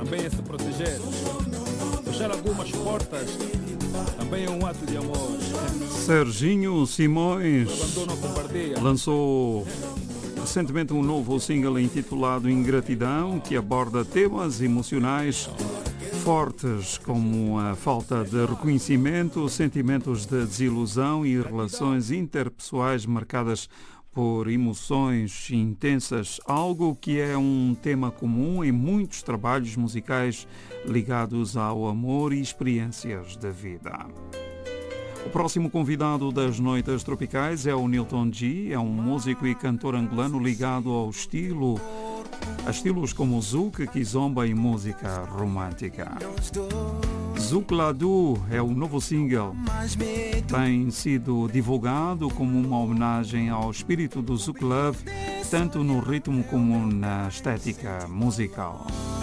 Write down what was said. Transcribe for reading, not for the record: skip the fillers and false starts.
também é se proteger. Fechar algumas portas também é um ato de amor. Serginho Simões Abandono compartilha. lançou recentemente um novo single intitulado Ingratidão, que aborda temas emocionais fortes como a falta de reconhecimento, sentimentos de desilusão e relações interpessoais marcadas por emoções intensas, algo que é um tema comum em muitos trabalhos musicais ligados ao amor e experiências da vida. O próximo convidado das Noites Tropicais é o Nilton G, é um músico e cantor angolano ligado a estilos como zouk, kizomba e música romântica. Zouk Ladu é o novo single. Tem sido divulgado como uma homenagem ao espírito do Zouk Love, tanto no ritmo como na estética musical.